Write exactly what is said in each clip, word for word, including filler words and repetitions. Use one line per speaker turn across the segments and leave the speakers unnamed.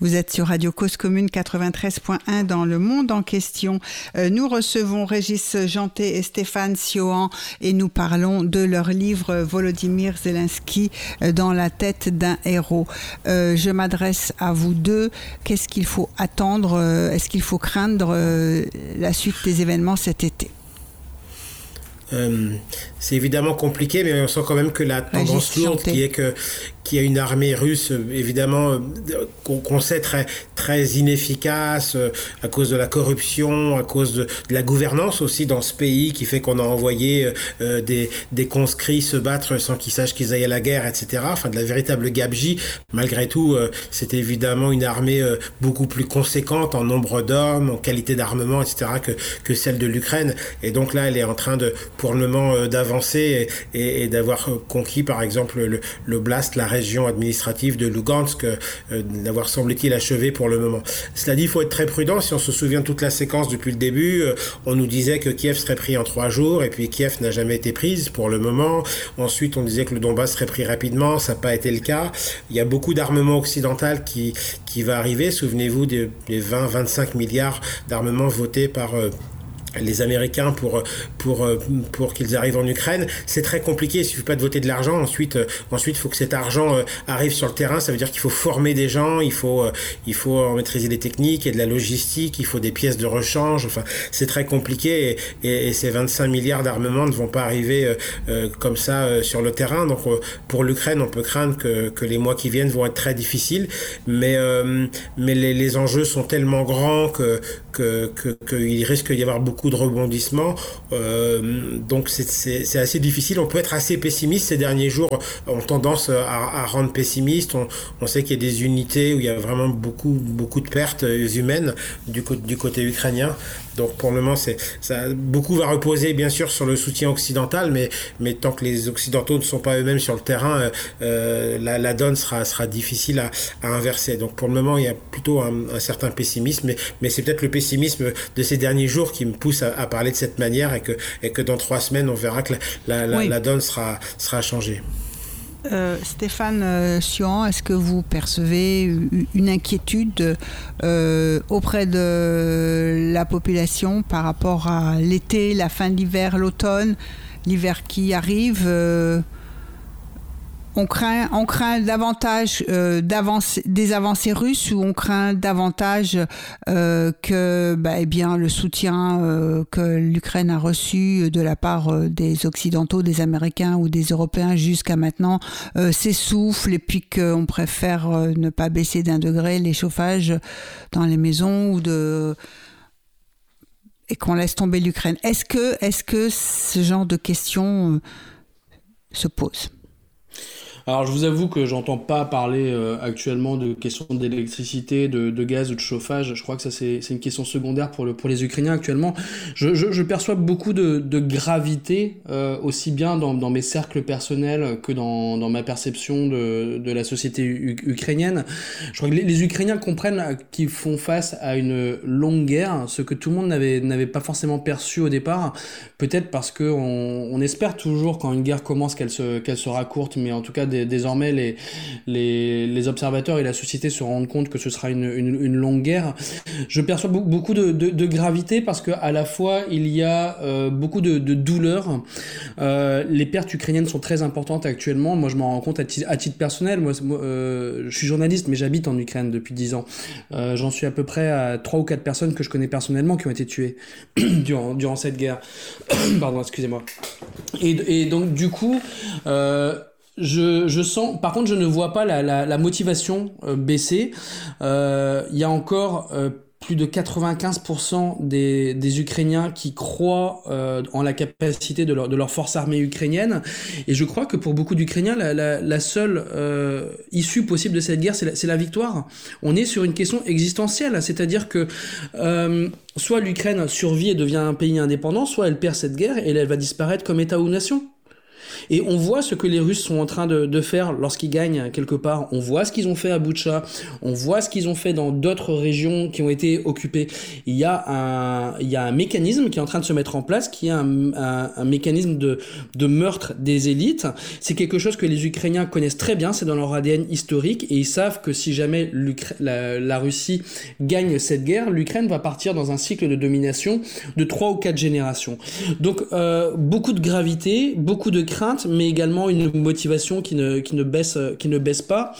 Vous êtes sur Radio Cause Commune quatre-vingt-treize point un dans le monde en question. Euh, nous recevons Régis Janté et Stéphane Siohan et nous parlons de leur livre Volodymyr Zelensky dans la tête d'un héros. Euh, je m'adresse à vous deux. Qu'est-ce qu'il faut attendre? Est-ce qu'il faut craindre euh, la suite des événements cet été?
Euh, c'est évidemment compliqué, mais on sent quand même que la tendance lourde qui est que qu'il y a une armée russe, évidemment, qu'on, qu'on sait très, très inefficace euh, à cause de la corruption, à cause de, de la gouvernance aussi dans ce pays, qui fait qu'on a envoyé euh, des, des conscrits se battre sans qu'ils sachent qu'ils aillent à la guerre, et cetera. Enfin, de la véritable gabegie. Malgré tout, euh, c'est évidemment une armée euh, beaucoup plus conséquente en nombre d'hommes, en qualité d'armement, et cetera, que, que celle de l'Ukraine. Et donc là, elle est en train de, pour le moment, euh, d'avancer et, et, et d'avoir conquis, par exemple, le, le Blast, la région administrative de Lugansk, euh, d'avoir semble-t-il achevé pour le moment. Cela dit, il faut être très prudent. Si on se souvient de toute la séquence depuis le début, euh, on nous disait que Kiev serait pris en trois jours, et puis Kiev n'a jamais été prise pour le moment. Ensuite, on disait que le Donbass serait pris rapidement, ça n'a pas été le cas. Il y a beaucoup d'armement occidental qui, qui va arriver. Souvenez-vous des, des vingt à vingt-cinq milliards d'armements votés par... Euh, les Américains pour pour pour qu'ils arrivent en Ukraine. C'est très compliqué, il suffit pas de voter de l'argent. Ensuite euh, ensuite il faut que cet argent euh, arrive sur le terrain. Ça veut dire qu'il faut former des gens, il faut euh, il faut maîtriser les techniques et de la logistique, il faut des pièces de rechange. Enfin, c'est très compliqué et, et, et ces vingt-cinq milliards d'armements ne vont pas arriver euh, euh, comme ça euh, sur le terrain. Donc euh, pour l'Ukraine, on peut craindre que que les mois qui viennent vont être très difficiles, mais euh, mais les les enjeux sont tellement grands que que que qu'il risque d'y avoir beaucoup de rebondissements, euh, donc c'est, c'est, c'est assez difficile. On peut être assez pessimiste. Ces derniers jours ont tendance à, à rendre pessimiste. On, on sait qu'il y a des unités où il y a vraiment beaucoup, beaucoup de pertes humaines du, du côté ukrainien. Donc pour le moment, c'est, ça, beaucoup va reposer bien sûr sur le soutien occidental, mais, mais tant que les Occidentaux ne sont pas eux-mêmes sur le terrain, euh, la, la donne sera, sera difficile à, à inverser. Donc pour le moment, il y a plutôt un, un certain pessimisme, mais, mais c'est peut-être le pessimisme de ces derniers jours qui me pousse à, à parler de cette manière, et que, et que dans trois semaines, on verra que la, la, oui. la donne sera, sera changée.
Euh, Stéphane euh, Siohan, est-ce que vous percevez une inquiétude euh, auprès de la population par rapport à l'été, la fin de l'hiver, l'automne, l'hiver qui arrive euh, on craint, on craint davantage euh, des avancées russes, ou on craint davantage euh, que bah, eh bien, le soutien euh, que l'Ukraine a reçu de la part euh, des Occidentaux, des Américains ou des Européens jusqu'à maintenant euh, s'essouffle, et puis qu'on préfère euh, ne pas baisser d'un degré les chauffages dans les maisons, ou de... et qu'on laisse tomber l'Ukraine. Est-ce que, est-ce que ce genre de questions euh, se posent ?
Alors je vous avoue que j'entends pas parler euh, actuellement de questions d'électricité, de, de gaz ou de chauffage. Je crois que ça c'est, c'est une question secondaire pour, le, pour les Ukrainiens actuellement. Je, je, je perçois beaucoup de, de gravité, euh, aussi bien dans, dans mes cercles personnels que dans, dans ma perception de, de la société u- ukrainienne. Je crois que les, les Ukrainiens comprennent qu'ils font face à une longue guerre, ce que tout le monde n'avait, n'avait pas forcément perçu au départ. Peut-être parce que on, on espère toujours quand une guerre commence qu'elle, se, qu'elle sera courte, mais en tout cas désormais les, les, les observateurs et la société se rendent compte que ce sera une, une, une longue guerre. Je perçois beaucoup de, de, de gravité parce qu'à la fois il y a euh, beaucoup de, de douleur. Euh, les pertes ukrainiennes sont très importantes actuellement. Moi je m'en rends compte à, t- à titre personnel. Moi, moi euh, je suis journaliste mais j'habite en Ukraine depuis dix ans. Euh, j'en suis à peu près à trois ou quatre personnes que je connais personnellement qui ont été tuées durant, durant cette guerre. Pardon, excusez-moi. Et, et donc du coup... Euh, Je, je sens, par contre, je ne vois pas la, la, la motivation euh, baisser. Euh, il y a encore euh, plus de quatre-vingt-quinze pour cent des, des Ukrainiens qui croient euh, en la capacité de leur, de leur force armée ukrainienne. Et je crois que pour beaucoup d'Ukrainiens, la, la, la seule euh, issue possible de cette guerre, c'est la, c'est la victoire. On est sur une question existentielle, c'est-à-dire que euh, soit l'Ukraine survit et devient un pays indépendant, soit elle perd cette guerre et elle va disparaître comme État ou nation. Et on voit ce que les Russes sont en train de, de faire lorsqu'ils gagnent quelque part. On voit ce qu'ils ont fait à Boutcha, on voit ce qu'ils ont fait dans d'autres régions qui ont été occupées. Il y a un, il y a un mécanisme qui est en train de se mettre en place, qui est un, un, un mécanisme de, de meurtre des élites. C'est quelque chose que les Ukrainiens connaissent très bien, c'est dans leur A D N historique, et ils savent que si jamais la, la Russie gagne cette guerre, l'Ukraine va partir dans un cycle de domination de trois ou quatre générations. Donc euh, beaucoup de gravité, beaucoup de crainte, mais également une motivation qui ne, qui ne, baisse, qui ne baisse pas.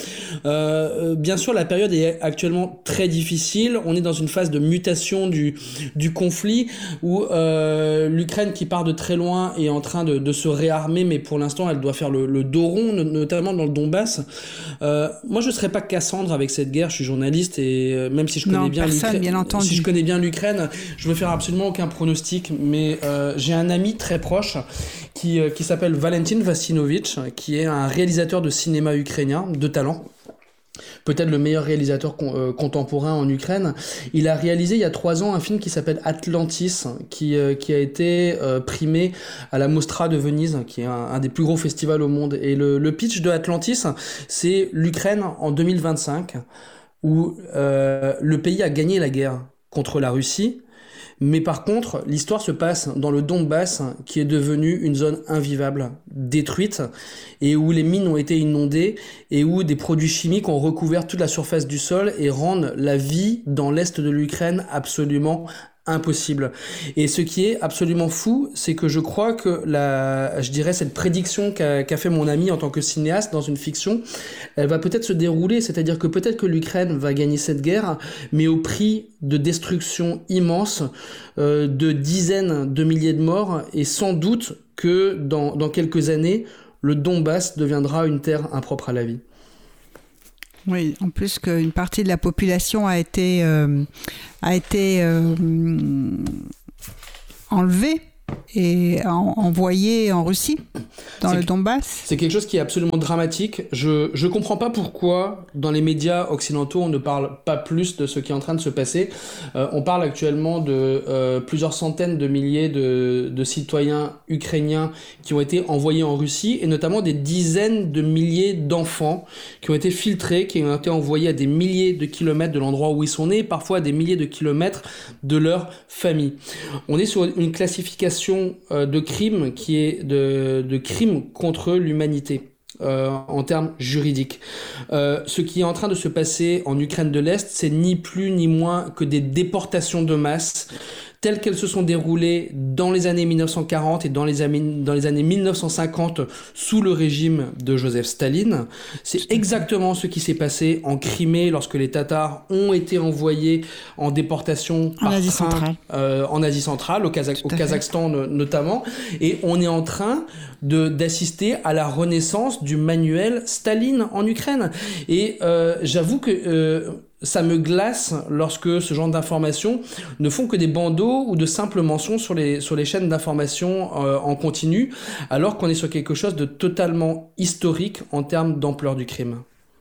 Euh, bien sûr, la période est actuellement très difficile. On est dans une phase de mutation du, du conflit où euh, l'Ukraine, qui part de très loin, est en train de, de se réarmer, mais pour l'instant, elle doit faire le, le dos rond, notamment dans le Donbass. Euh, moi, je ne serais pas Cassandre avec cette guerre. Je suis journaliste et euh, même si je connais
non,
bien
personne,
l'Ukraine,
bien entendu.
si je connais bien l'Ukraine, je veux faire absolument aucun pronostic. Mais euh, j'ai un ami très proche qui euh, qui s'appelle Valentin Vassinovitch, qui est un réalisateur de cinéma ukrainien de talent. Peut-être le meilleur réalisateur con, euh, contemporain en Ukraine. Il a réalisé il y a trois ans un film qui s'appelle Atlantis, qui, euh, qui a été euh, primé à la Mostra de Venise, qui est un, un des plus gros festivals au monde. Et le, le pitch de Atlantis, c'est l'Ukraine en deux mille vingt-cinq, où euh, le pays a gagné la guerre contre la Russie. Mais par contre, l'histoire se passe dans le Donbass, qui est devenu une zone invivable, détruite, et où les mines ont été inondées, et où des produits chimiques ont recouvert toute la surface du sol et rendent la vie dans l'est de l'Ukraine absolument impossible. Et ce qui est absolument fou, c'est que je crois que la, je dirais, cette prédiction qu'a, qu'a fait mon ami en tant que cinéaste dans une fiction, elle va peut-être se dérouler, c'est-à-dire que peut-être que l'Ukraine va gagner cette guerre, mais au prix de destruction immense, euh, de dizaines de milliers de morts, et sans doute que dans, dans quelques années, le Donbass deviendra une terre impropre à la vie.
Oui, en plus qu'une partie de la population a été, euh, a été euh, enlevée et en, envoyée en Russie, dans
c'est,
le Donbass.
C'est quelque chose qui est absolument dramatique. Je je comprends pas pourquoi dans les médias occidentaux on ne parle pas plus de ce qui est en train de se passer. Euh, on parle actuellement de euh, plusieurs centaines de milliers de, de citoyens ukrainiens qui ont été envoyés en Russie, et notamment des dizaines de milliers d'enfants qui ont été filtrés, qui ont été envoyés à des milliers de kilomètres de l'endroit où ils sont nés, parfois à des milliers de kilomètres de leur famille. On est sur une classification de crimes qui est de, de crimes contre l'humanité euh, en termes juridiques. Euh, ce qui est en train de se passer en Ukraine de l'Est, c'est ni plus ni moins que des déportations de masse telles qu'elles se sont déroulées dans les années mille neuf cent quarante et dans les, am- dans les années mille neuf cent cinquante sous le régime de Joseph Staline. C'est exactement ce qui s'est passé en Crimée lorsque les Tatars ont été envoyés en déportation
en
par
Asie
train
centrale.
Euh, en Asie centrale, au, Kazakh- au Kazakhstan no- notamment. Et on est en train de, d'assister à la renaissance du manuel Staline en Ukraine. Et euh, j'avoue que... Euh, ça me glace lorsque ce genre d'informations ne font que des bandeaux ou de simples mentions sur les, sur les chaînes d'information euh, en continu, alors qu'on est sur quelque chose de totalement historique en termes d'ampleur du crime.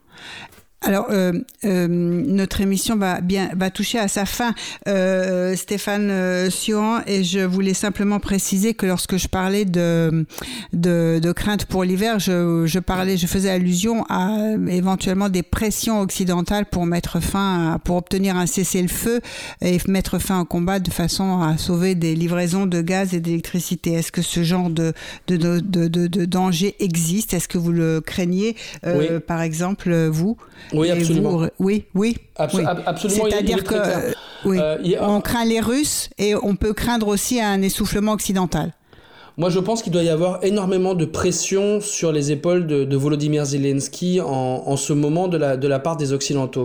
Alors, euh, euh, notre émission va bien va toucher à sa fin, euh, Stéphane euh, Sion, et je voulais simplement préciser que lorsque je parlais de de, de crainte pour l'hiver, je, je parlais, je faisais allusion à euh, éventuellement des pressions occidentales pour mettre fin, à, pour obtenir un cessez-le-feu et mettre fin au combat de façon à sauver des livraisons de gaz et d'électricité. Est-ce que ce genre de de de de, de, de danger existe? Est-ce que vous le craignez, euh, oui. par exemple, vous?
Oui, et absolument.
Vous, oui, oui.
Abs-
oui.
Absolument.
C'est-à-dire que euh, oui, euh, a... on craint les Russes et on peut craindre aussi un essoufflement occidental.
Moi, je pense qu'il doit y avoir énormément de pression sur les épaules de, de Volodymyr Zelensky en, en ce moment de la, de la part des Occidentaux.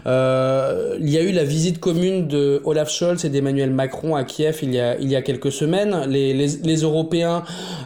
Euh, il y a eu la visite commune de Olaf Scholz et d'Emmanuel Macron à Kiev il y a, il y a quelques semaines. Les, les, les Européens,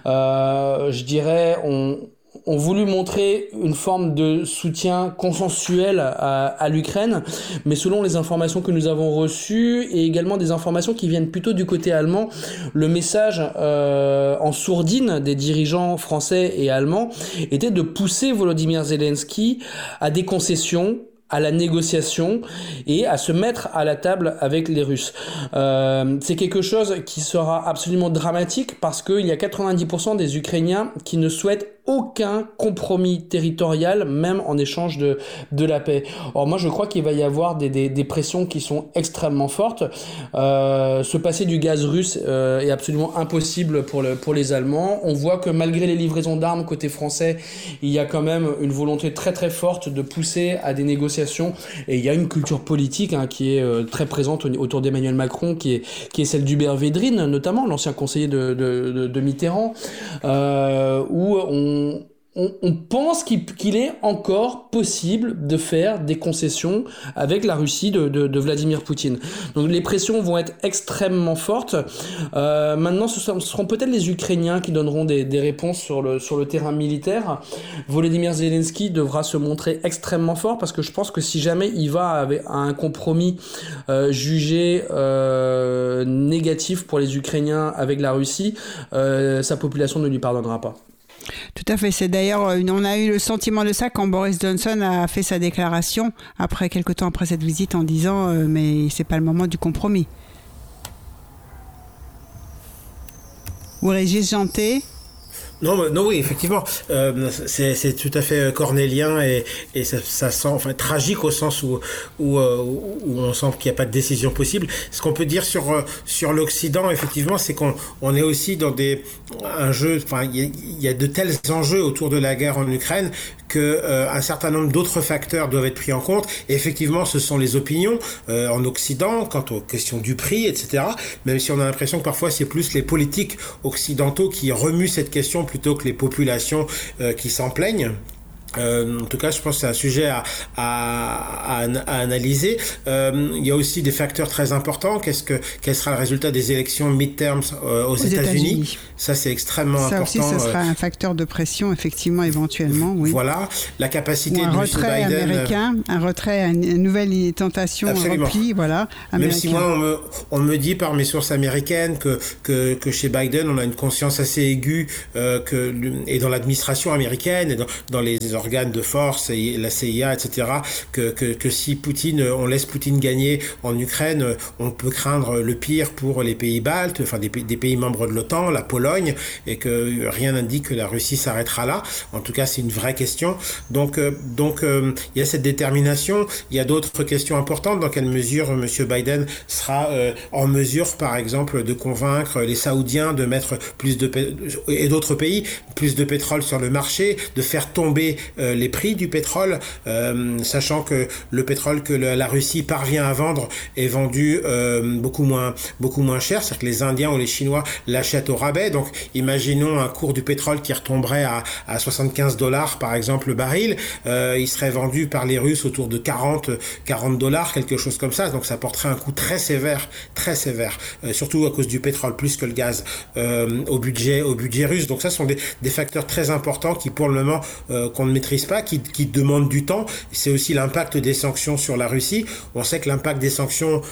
euh, je dirais, ont... ont voulu montrer une forme de soutien consensuel à, à l'Ukraine, mais selon les informations que nous avons reçues et également des informations qui viennent plutôt du côté allemand, le message euh, en sourdine des dirigeants français et allemands était de pousser Volodymyr Zelensky à des concessions, à la négociation et à se mettre à la table avec les Russes. Euh, c'est quelque chose qui sera absolument dramatique parce qu'il y a quatre-vingt-dix pour cent des Ukrainiens qui ne souhaitent aucun compromis territorial, même en échange de, de la paix. Or, moi, je crois qu'il va y avoir des, des, des pressions qui sont extrêmement fortes. Euh, se passer du gaz russe euh, est absolument impossible pour, le, pour les Allemands. On voit que malgré les livraisons d'armes côté français, il y a quand même une volonté très très forte de pousser à des négociations. Et il y a une culture politique hein, qui est euh, très présente autour d'Emmanuel Macron, qui est, qui est celle d'Hubert Védrine, notamment, l'ancien conseiller de, de, de, de Mitterrand, euh, où on On, on pense qu'il, qu'il est encore possible de faire des concessions avec la Russie de, de, de Vladimir Poutine. Donc les pressions vont être extrêmement fortes. Euh, maintenant, ce seront, ce seront peut-être les Ukrainiens qui donneront des, des réponses sur le, sur le terrain militaire. Volodymyr Zelensky devra se montrer extrêmement fort parce que je pense que si jamais il va avec, à un compromis euh, jugé euh, négatif pour les Ukrainiens avec la Russie, euh, sa population ne lui pardonnera pas.
Tout à fait. C'est d'ailleurs, on a eu le sentiment de ça quand Boris Johnson a fait sa déclaration après quelque temps après cette visite en disant euh, mais c'est pas le moment du compromis. Ou Régis Janté.
Non, non, oui, effectivement, euh, c'est, c'est tout à fait cornélien et, et ça, ça sent, enfin, tragique au sens où, où, où on sent qu'il n'y a pas de décision possible. Ce qu'on peut dire sur sur l'Occident, effectivement, c'est qu'on on est aussi dans des un jeu, enfin, il y, y a de tels enjeux autour de la guerre en Ukraine que euh, un certain nombre d'autres facteurs doivent être pris en compte. Et effectivement, ce sont les opinions euh, en Occident quant aux questions du prix, et cetera. Même si on a l'impression que parfois c'est plus les politiques occidentaux qui remuent cette question plutôt que les populations euh, qui s'en plaignent. Euh, en tout cas, je pense que c'est un sujet à, à, à, à analyser. Euh, il y a aussi des facteurs très importants. Qu'est-ce que, quel sera le résultat des élections midterms euh, aux, aux États-Unis. États-Unis Ça, c'est extrêmement
ça
important.
Ça aussi, ce sera un facteur de pression, effectivement, éventuellement. Oui.
Voilà, la capacité
Ou un
de
retrait
Biden.
américain, un retrait, une nouvelle tentation,
Absolument.
un repli, voilà.
Même
américain.
si moi, on me, on me dit par mes sources américaines que que, que chez Biden, on a une conscience assez aiguë euh, que et dans l'administration américaine et dans, dans les organes de force, et la C I A, et cetera, que, que, que si Poutine, on laisse Poutine gagner en Ukraine, on peut craindre le pire pour les pays baltes, enfin des, des pays membres de l'OTAN, la Pologne, et que rien n'indique que la Russie s'arrêtera là. En tout cas, c'est une vraie question. Donc, euh, donc, euh, il y a cette détermination. Il y a d'autres questions importantes. Dans quelle mesure M. Biden sera euh, en mesure, par exemple, de convaincre les Saoudiens de mettre plus de pé- et d'autres pays plus de pétrole sur le marché, de faire tomber euh, les prix du pétrole, euh, sachant que le pétrole que le, la Russie parvient à vendre est vendu euh, beaucoup moins beaucoup moins cher, c'est-à-dire que les Indiens ou les Chinois l'achètent au rabais. Donc imaginons un cours du pétrole qui retomberait à, à soixante-quinze dollars par exemple le baril, euh, il serait vendu par les Russes autour de quarante dollars, quelque chose comme ça. Donc ça porterait un coût très sévère, très sévère, euh, surtout à cause du pétrole plus que le gaz euh, au budget au budget russe. Donc ça sont des, des facteurs très importants qui pour le moment euh, qu'on ne maîtrise pas, qui, qui demandent du temps. C'est aussi l'impact des sanctions sur la Russie. On sait que l'impact des sanctions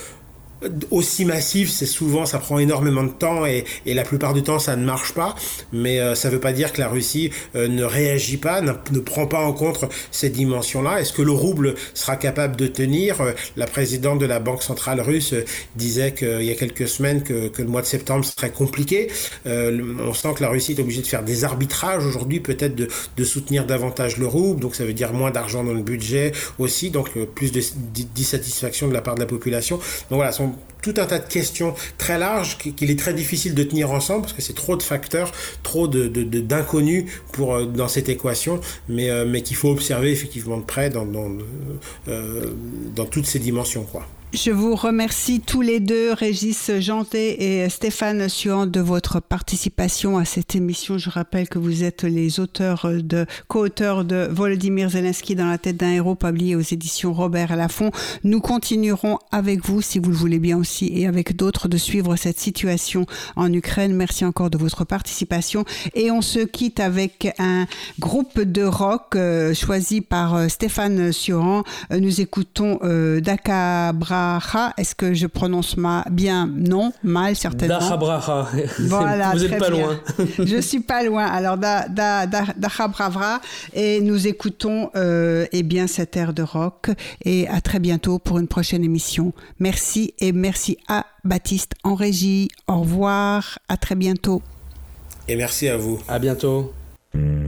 aussi massif, c'est souvent, ça prend énormément de temps et, et la plupart du temps ça ne marche pas, mais euh, ça veut pas dire que la Russie euh, ne réagit pas, ne, ne prend pas en compte ces dimensions-là. Est-ce que le rouble sera capable de tenir? La présidente de la Banque centrale russe disait qu'il y a quelques semaines que, que le mois de septembre serait compliqué. Euh, on sent que la Russie est obligée de faire des arbitrages aujourd'hui, peut-être de, de soutenir davantage le rouble, donc ça veut dire moins d'argent dans le budget aussi, donc euh, plus de dissatisfaction de la part de la population. Donc voilà, son tout un tas de questions très larges qu'il est très difficile de tenir ensemble parce que c'est trop de facteurs, trop de, de, de d'inconnus pour dans cette équation, mais euh, mais qu'il faut observer effectivement de près dans dans euh, dans toutes ces dimensions, quoi.
Je vous remercie tous les deux, Régis Janté et Stéphane Suant, de votre participation à cette émission. Je rappelle que vous êtes les auteurs de, co-auteurs de Volodymyr Zelensky dans la tête d'un héros, publié aux éditions Robert Laffont. Nous continuerons avec vous, si vous le voulez bien aussi, aussi et avec d'autres de suivre cette situation en Ukraine. Merci encore de votre participation. Et on se quitte avec un groupe de rock euh, choisi par euh, Stéphane Sioran. Euh, nous écoutons euh, Daka Braha. Est-ce que je prononce ma... bien? Non, mal certainement.
Daka Braha.
Voilà,
vous n'êtes pas
bien.
loin.
Je suis pas loin. Alors da, da, da, Daka Braha, et nous écoutons euh, eh bien cet air de rock. Et à très bientôt pour une prochaine émission. Merci et merci à Baptiste en régie. Au revoir, à très bientôt.
Et merci à vous.
À bientôt.